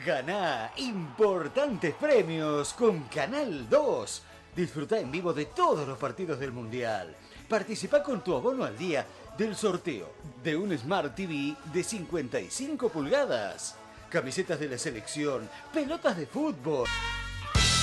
Ganá importantes premios con Canal 2. Disfruta en vivo de todos los partidos del Mundial. Participa con tu abono al día del sorteo de un Smart TV de 55 pulgadas. Camisetas de la selección, pelotas de fútbol.